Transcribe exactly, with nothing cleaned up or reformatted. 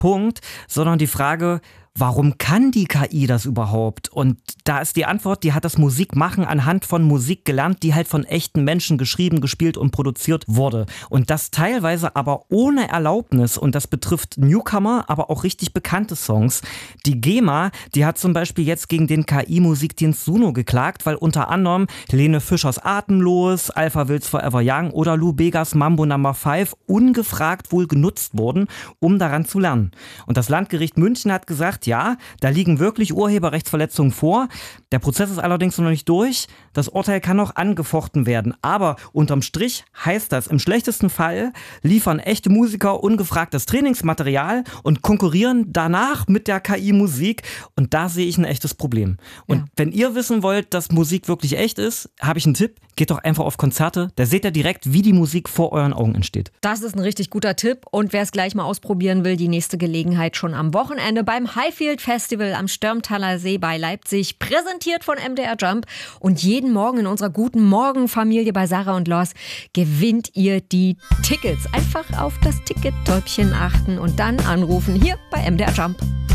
Punkt, sondern die Frage, warum kann die K I das überhaupt? Und da ist die Antwort, die hat das Musikmachen anhand von Musik gelernt, die halt von echten Menschen geschrieben, gespielt und produziert wurde. Und das teilweise aber ohne Erlaubnis. Und das betrifft Newcomer, aber auch richtig bekannte Songs. Die GEMA, die hat zum Beispiel jetzt gegen den K I-Musikdienst Suno geklagt, weil unter anderem Helene Fischers Atemlos, Alpha Will's Forever Young oder Lou Begas Mambo Number fünf ungefragt wohl genutzt wurden, um daran zu lernen. Und das Landgericht München hat gesagt, ja, da liegen wirklich Urheberrechtsverletzungen vor. Der Prozess ist allerdings noch nicht durch. Das Urteil kann noch angefochten werden. Aber unterm Strich heißt das, im schlechtesten Fall liefern echte Musiker ungefragtes Trainingsmaterial und konkurrieren danach mit der K I-Musik. Und da sehe ich ein echtes Problem. Und ja. wenn ihr wissen wollt, dass Musik wirklich echt ist, habe ich einen Tipp. Geht doch einfach auf Konzerte. Da seht ihr direkt, wie die Musik vor euren Augen entsteht. Das ist ein richtig guter Tipp. Und wer es gleich mal ausprobieren will, die nächste Gelegenheit schon am Wochenende beim Highfield Festival am Störmtaler See bei Leipzig, präsentiert von M D R Jump. Und jeden Morgen in unserer guten Morgenfamilie bei Sarah und Lors gewinnt ihr die Tickets. Einfach auf das Ticket-Täubchen achten und dann anrufen hier bei M D R Jump.